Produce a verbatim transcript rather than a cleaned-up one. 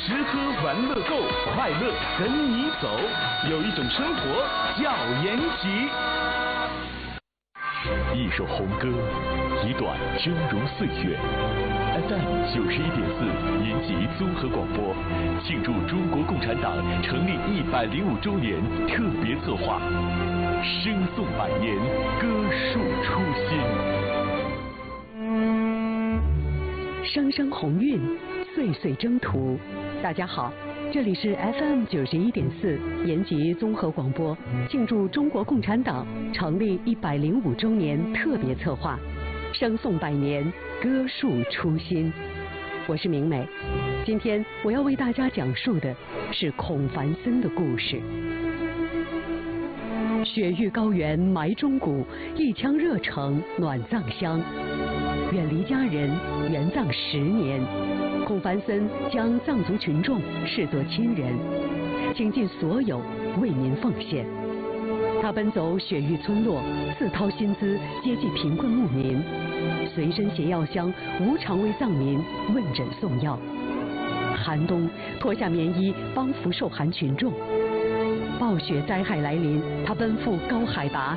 吃喝玩乐购，快乐跟你走。有一种生活叫延吉。 一首红歌，一段峥嵘岁月。F M 九十一点四，延吉综合广播，庆祝中国共产党成立一百零五周年特别策划，声颂百年，歌树初心。 声声鸿运，岁岁征途。大家好，这里是 F M 九十一点四延吉综合广播，庆祝中国共产党成立一百零五周年特别策划，声颂百年，歌树初心。我是明美，今天我要为大家讲述的是孔繁森的故事。雪域高原埋忠骨，一腔热诚暖藏乡。远离家人，援藏十年，孔繁森将藏族群众视作亲人，倾尽所有为民奉献。他奔走雪域村落，自掏心资接济贫困牧民，随身携药箱，无偿为藏民问诊送药。寒冬脱下棉衣帮扶受寒群众，暴雪灾害来临，他奔赴高海拔